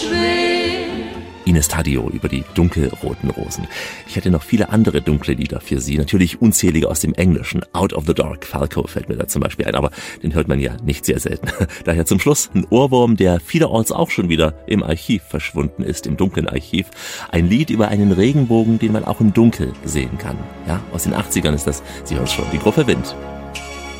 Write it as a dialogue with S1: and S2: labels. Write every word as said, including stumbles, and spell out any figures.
S1: schwer.
S2: Ines Taddeo über die dunkelroten Rosen. Ich hätte noch viele andere dunkle Lieder für Sie. Natürlich unzählige aus dem Englischen. Out of the Dark, Falco fällt mir da zum Beispiel ein, aber den hört man ja nicht sehr selten. Daher zum Schluss ein Ohrwurm, der vielerorts auch schon wieder im Archiv verschwunden ist, im dunklen Archiv. Ein Lied über einen Regenbogen, den man auch im Dunkel sehen kann. Ja, aus den achtzigern ist das, Sie hören es schon, die Gruppe Wind.